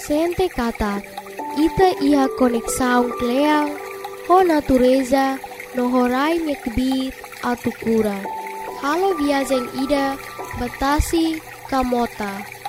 sente kata ita ia konexaung kleang ho natureza no horai mekbit atu kura. Halo viajeng ida batasi kamota.